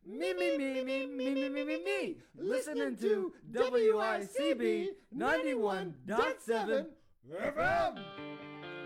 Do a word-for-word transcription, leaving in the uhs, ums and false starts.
Me, me, me, me, me, me, me, me, me. Listening to W I C B ninety-one point seven F M.